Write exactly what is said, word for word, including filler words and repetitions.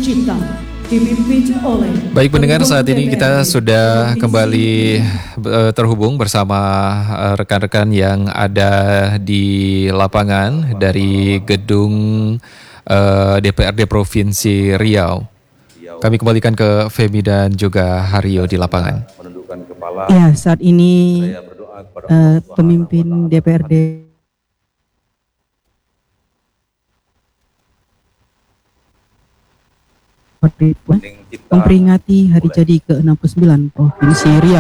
kita dipimpin oleh. Baik pendengar, saat ini kita sudah kembali uh, terhubung bersama uh, rekan-rekan yang ada di lapangan dari gedung uh, D P R D Provinsi Riau. Kami kembalikan ke Femi dan juga Haryo di lapangan. Ya, saat ini uh, pemimpin D P R D memperingati hari jadi ke enam puluh sembilan Provinsi Riau.